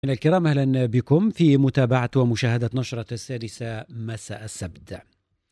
من الكرام، أهلا بكم في متابعة ومشاهدة نشرة السادسة مساء السبت.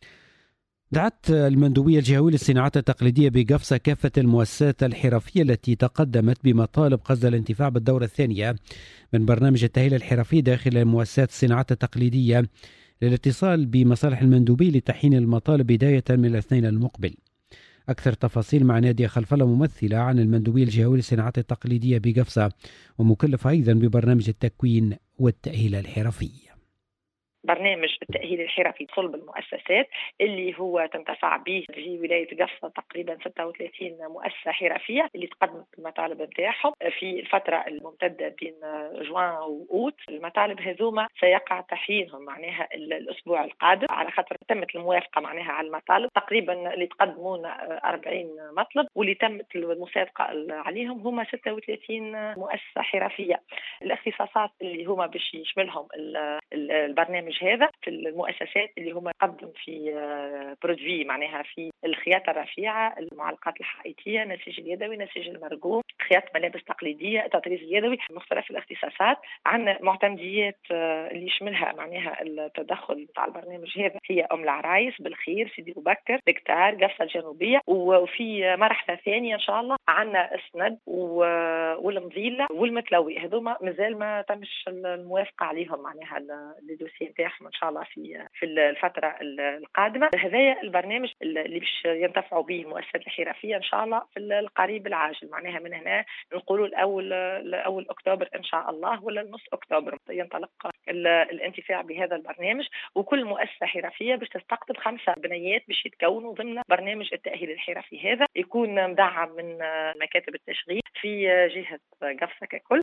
دعت المندوبية الجهوية للصناعات التقليدية بقفصة كافة المؤسسات الحرفية التي تقدمت بمطالب قصد الانتفاع بالدورة الثانية من برنامج التأهيل الحرفي داخل مؤسسات الصناعات التقليدية للاتصال بمصالح المندوبية لتحيين المطالب بداية من الاثنين المقبل. أكثر تفاصيل مع نادية خلف الله، ممثلة عن المندوبية الجهوية للصناعات التقليدية بقفصة ومكلفة أيضا ببرنامج التكوين والتأهيل الحرفي. برنامج التأهيل الحرفي صلب المؤسسات اللي هو تنتفع به في ولاية قفصة تقريبا 36 مؤسسة حرفية اللي تقدمت المطالب نتاعهم في الفترة الممتدة بين جوان وأوت. المطالب هذوما سيقع تحيينهم معناها الأسبوع القادم، على خاطر تمت الموافقة معناها على المطالب تقريبا اللي تقدمون 40 مطلب، واللي تمت المصادقة عليهم هما 36 مؤسسة حرفية. الاختصاصات اللي هما باش يشملهم البرنامج هذا في المؤسسات اللي هم يقدم في برودوي معناها في الخياطة الرفيعة، المعلقات الحائطية، نسيج اليدوي، نسيج المرقوم، خياطة ملابس تقليدية، التطريز اليدوي، مختلف الاختصاصات. عندنا معتمديات اللي يشملها معناها التدخل بتاع البرنامج هذا هي أم العرايس، بالخير، سيدي أبو بكر، بكتار، قفصة الجنوبية، وفي مرحلة ثانية إن شاء الله عندنا السند والمضيلة والمتلوي. هذوما مازال ما تمش الموافقة عليهم معناها الدوسيين تاعهم ان شاء الله في الفتره القادمه. هذايا البرنامج اللي باش ينتفعوا به المؤسسات الحرفيه ان شاء الله في القريب العاجل، معناها من هنا نقولوا الاول اكتوبر ان شاء الله ولا نص اكتوبر ينطلق الانتفاع بهذا البرنامج. وكل مؤسسه حرفيه باش تستقطب 5 بنيات باش يتكونوا ضمن برنامج التاهيل الحرفي هذا، يكون مدعم من مكاتب التشغيل في جهه قفصة ككل.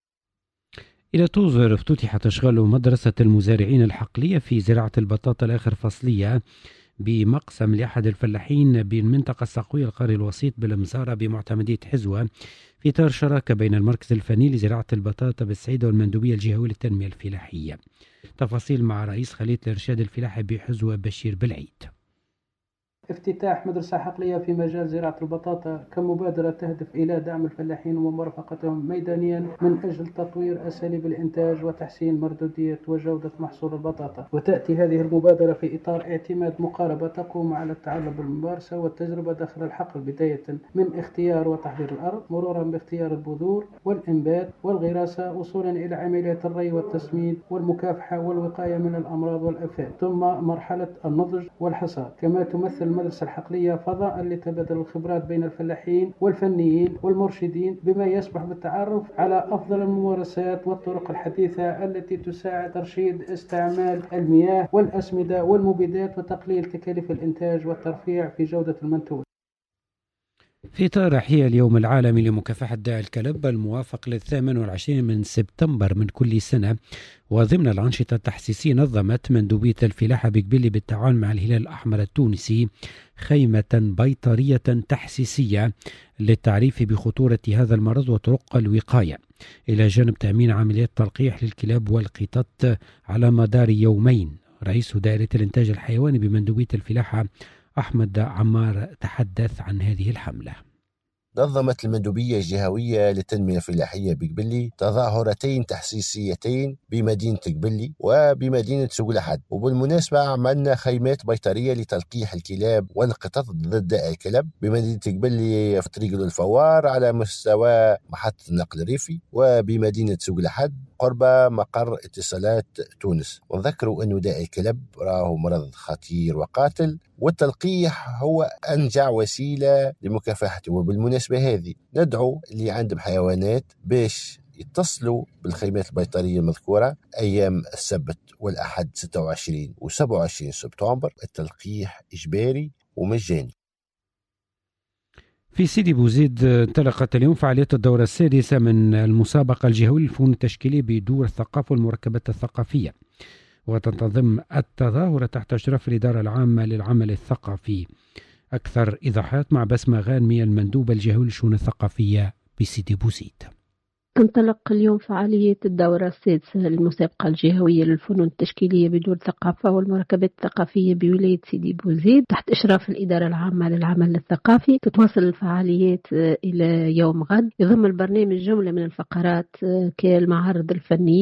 إلى توزر افتتح تشغيل مدرسة المزارعين الحقلية في زراعة البطاطا الآخر فصلية بمقسم لأحد الفلاحين بالمنطقة الساقوية القاري الوسيط بالمزارة بمعتمدية حزوة، في إطار شراكة بين المركز الفني لزراعة البطاطا بالسعيدة والمندوبية الجهوية للتنمية الفلاحية. تفاصيل مع رئيس خلية الإرشاد الفلاحي بحزوة بشير بالعيد. افتتاح مدرسة حقلية في مجال زراعة البطاطا كمبادرة تهدف إلى دعم الفلاحين ومرافقتهم ميدانيا من أجل تطوير أساليب الإنتاج وتحسين مردودية وجودة محصول البطاطا. وتأتي هذه المبادرة في إطار اعتماد مقاربة تقوم على التعلم بالممارسة والتجربة داخل الحقل، بداية من اختيار وتحضير الأرض، مرورا باختيار البذور والإنبات والغراسة، وصولا إلى عملية الري والتسميد والمكافحة والوقاية من الأمراض والآفات، ثم مرحلة النضج والحصاد. كما تمثل المدرسة الحقلية فضاء لتبادل الخبرات بين الفلاحين والفنيين والمرشدين، بما يسمح بالتعرف على أفضل الممارسات والطرق الحديثة التي تساعد ترشيد استعمال المياه والأسمدة والمبيدات وتقليل تكاليف الإنتاج والترفيع في جودة المنتوج. في إطار إحياء اليوم العالمي لمكافحة داء الكلب الموافق 28 من سبتمبر من كل سنة، وضمن الأنشطة التحسيسية نظمت مندوبية الفلاحة بقبلي بالتعاون مع الهلال الأحمر التونسي خيمة بيطرية تحسيسية للتعريف بخطورة هذا المرض وطرق الوقاية، إلى جانب تأمين عمليات تلقيح للكلاب والقطط على مدار يومين. رئيس دائرة الإنتاج الحيواني بمندوبية الفلاحة أحمد عمار تحدث عن هذه الحملة. نظمت المندوبية الجهوية للتنمية الفلاحية بقبلي تظاهرتين تحسيسيتين بمدينة قبلي وبمدينة سوق الأحد، وبالمناسبة عملنا خيمات بيطرية لتلقيح الكلاب والقطط ضد داء الكلب بمدينة قبلي في طريق الفوار على مستوى محطة النقل الريفي، وبمدينة سوق الأحد قرب مقر اتصالات تونس. ونذكروا أن داء الكلب راه مرض خطير وقاتل، والتلقيح هو أنجع وسيلة لمكافحته. وبالمناسبة هذه ندعو اللي عندهم حيوانات باش يتصلوا بالخيمات البيطرية المذكورة أيام السبت والأحد 26 و 27 سبتمبر. التلقيح إجباري ومجاني. في سيدي بوزيد انطلقت اليوم فعاليات الدورة السادسة من المسابقة الجهوية للفنون التشكيلية بدور الثقافة والمركبات الثقافية، وتنتظم التظاهرة تحت إشراف الإدارة العامة للعمل الثقافي. أكثر إيضاحات مع بسمة غانمي المندوبة الجهوية للشؤون الثقافية بسيدي بوزيد. تنطلق اليوم فعالية الدورة السادسة للمسابقة الجهوية للفنون التشكيلية بدور الثقافة والمراكبات الثقافية بولاية سيدي بوزيد تحت إشراف الإدارة العامة للعمل الثقافي. تتواصل الفعاليات إلى يوم غد. يضم البرنامج جملة من الفقرات كالمعارض الفنية